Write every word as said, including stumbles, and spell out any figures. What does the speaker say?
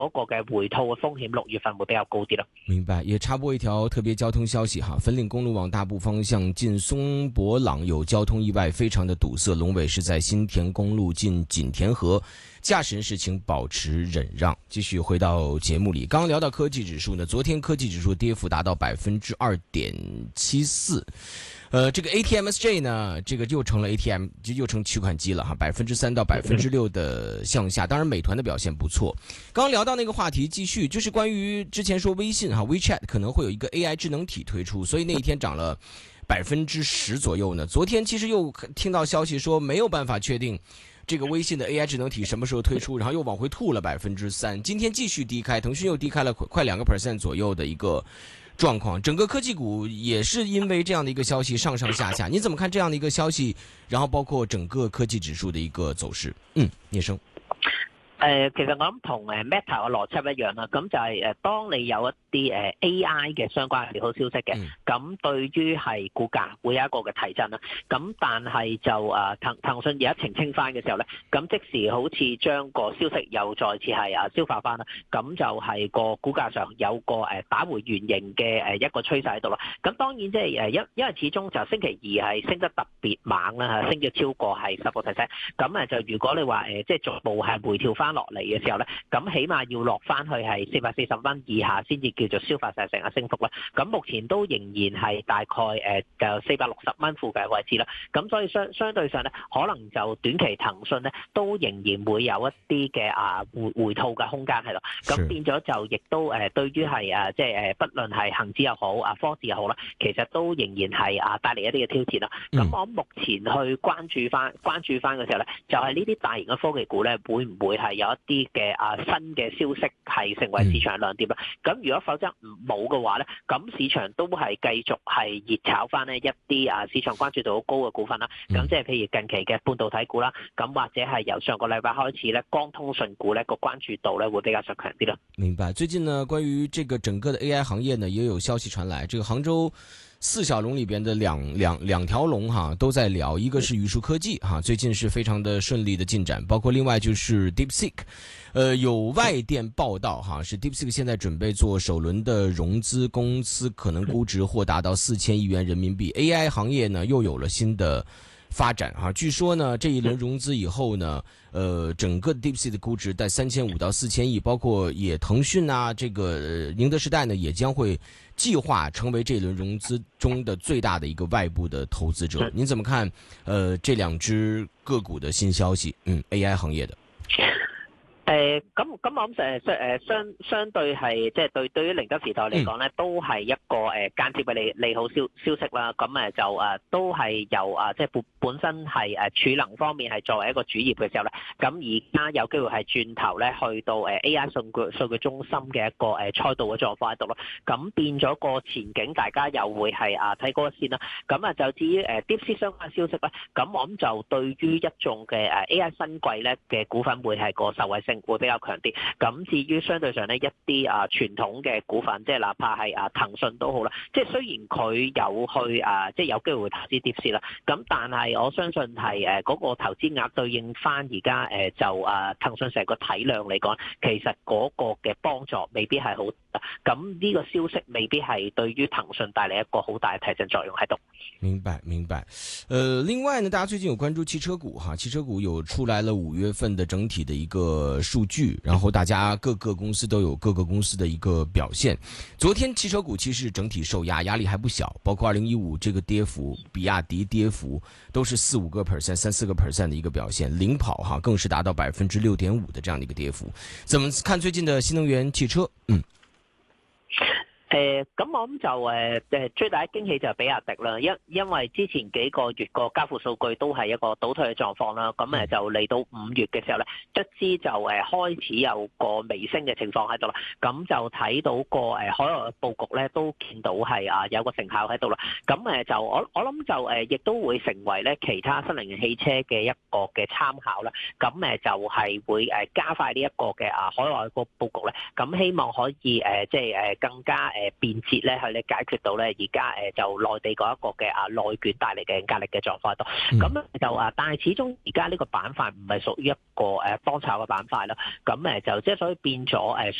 嗰個嘅回吐嘅風險六月份會比較高啲咯。 明白，也插播一條特別交通消息哈，粉嶺公路往大埔方向近松柏朗有交通意外，非常的堵塞，龍尾是在新田公路近錦田河，駕駛人士請保持忍讓。繼續回到節目裏，剛剛聊到科技指數呢，昨天科技指數跌幅達到百分之二點七四。呃，這個 A T M S J 呢，這個又成了 A T M， 就又成取款機了哈，百分之三到百分之六的向下。當然，美團的表現不錯。剛剛聊到那個話題，繼續就是關於之前說微信哈 WeChat 可能會有一個 A I 智能體推出，所以那一天漲了百分之十左右呢。昨天其實又聽到消息說沒有辦法確定這個微信的 A I 智能體什麼時候推出，然後又往回吐了百分之三。今天繼續低開，騰訊又低開了快兩個 percent 左右的一個狀況，整個科技股也是因為這樣的一個消息上上下下，你怎麼看這樣的一個消息？然後包括整個科技指數的一個走勢？嗯，葉生。 誒、呃，其實我諗同誒 Meta 嘅邏輯一樣啦，咁就係誒，當你有一啲誒 A I 嘅相關利好消息嘅，咁、嗯、對於係股價會有一個嘅提振啦。咁但係就誒騰騰訊而家澄清翻嘅時候咧，咁即時好似將個消息又再次係啊消化翻啦，咁就係個股價上有個誒打回原形嘅誒一個趨勢喺度啦。咁當然即係誒因因為始終就星期二係升得特別猛啦，升咗超過係十個 percent。咁誒就如果你話誒即係逐步係回調翻落嚟嘅時候咧，咁起碼要落翻去係四百四十蚊以下先至叫做消化晒成個升幅啦。咁目前都仍然係大概誒就四百六十蚊附近位置啦。咁所以相相對上咧，可能就短期騰訊咧都仍然會有一啲嘅啊回回吐嘅空間喺度。咁變咗就亦都誒對於係啊即係誒，不論係恒指又好啊科指又好啦，其實都仍然係啊帶嚟一啲嘅挑戰啦。咁、嗯、我目前去關注翻關注翻嘅時候咧，就係呢啲大型嘅科技股咧，會唔會係有一啲嘅啊新嘅消息係成為市場亮點啦？咁、嗯、如果否則冇嘅話咧，咁市場都係繼續係熱炒翻呢一啲啊市場關注度好高嘅股份啦。咁即係譬如近期嘅半導體股啦，咁或者係由上個禮拜開始咧，光通訊股咧個關注度咧會比較上強啲啦。 明白。最近呢，關於這個整個的 A I 行業呢，也有消息傳來，這個杭州四小龍裏邊的兩兩兩條龍哈都在聊，一個是宇樹科技哈，最近是非常的順利的進展，包括另外就是 DeepSeek， 呃，有外電報道哈，是 DeepSeek 現在準備做首輪的融資，公司可能估值或達到四千億元人民幣。A I 行業呢又有了新的發展哈，據說呢這一輪融資以後呢，呃，整個 DeepSeek 的估值在三千五到四千億，包括也騰訊啊，這個寧德時代呢也將會計劃成為這一輪融資中的最大的一個外部的投資者。您怎麼看？呃，這兩隻個股的新消息？嗯 ，A I 行業的。 誒咁咁我諗誒誒相相對係即係對對於寧德時代嚟講咧，嗯、都係一個誒、呃、間接嘅利利好消消息啦。咁誒就誒、呃、都係由啊即係本本身係誒儲能方面係作為一個主業嘅時候咧，咁而家有機會係轉頭咧去到誒 A I 數據數據中心嘅一個誒賽道嘅狀況喺度咯。咁變咗個前景，大家又會係啊睇嗰個先啦。咁啊就至於誒 DeepSeek 相關消息咧，咁我諗就對於一眾嘅誒 A I 新貴咧嘅股份會係個受惠性會比較強啲，咁至於相對上呢，一啲啊傳統嘅股份，即係哪怕係啊騰訊都好啦，即係雖然佢有去啊即係有機會投資 DeepSeek 啦，咁但係我相信係誒嗰個投資額對應翻而家誒就啊騰訊成個體量嚟講，其實嗰個嘅幫助未必係好大，咁呢個消息未必係對於騰訊帶嚟一個好大嘅提振作用喺度。 明白明白，呃，另外呢，大家最近有關注汽車股哈，汽車股有出來了五月份的整體的一個數據，然後大家各個公司都有各個公司的一個表現。昨天汽車股其實整體受壓，壓力還不小，包括二零一五這個跌幅，比亞迪跌幅都是四五個 percent、三四個 percent 的一個表現，領跑哈更是達到百分之六點五的這樣的一個跌幅。怎麼看最近的新能源汽車？嗯。 誒咁、呃、我諗就誒誒最大嘅驚喜就係比亞迪啦，因因為之前幾個月個交付數據都係一個倒退嘅狀況啦，咁誒就嚟到五月嘅時候咧，卒之就誒開始有個微升嘅情況喺度啦，咁就睇到個誒海外嘅佈局咧都見到係啊有個成效喺度啦，咁誒就我我諗就誒亦都會成為咧其他新能源汽車嘅一個嘅參考啦，咁誒就係會誒加快呢一個嘅啊海外個佈局咧，咁希望可以誒即係誒更加誒誒便捷咧，去你解決到咧而家誒就內地嗰一個嘅啊內卷帶嚟嘅壓力嘅狀況度。咁、嗯、就啊，但係始終而家呢個板塊唔係屬於一個誒當炒嘅板塊啦。咁誒就即係所以變咗誒